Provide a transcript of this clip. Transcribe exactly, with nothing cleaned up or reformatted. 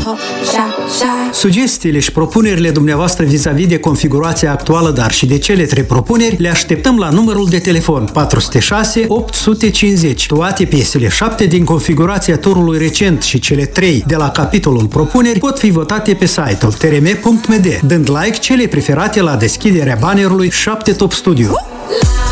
Sugestiile și propunerile dumneavoastră vis-a-vis de configurația actuală, dar și de cele trei propuneri, le așteptăm la numărul de telefon patru zero șase opt cinci zero. Toate piesele, șapte din configurația turului recent și cele trei de la capitolul propuneri, pot fi votate pe site-ul t r m punct m d, dând like cele preferate la deschiderea bannerului șapte Top Studio.